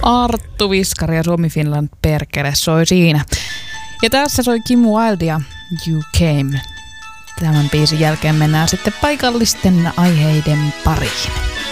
Arttu Viskari ja Suomi Finland perkele soi siinä. Ja tässä soi Kim Wilde ja You Came. Tämän biisin jälkeen mennään sitten paikallisten aiheiden pariin.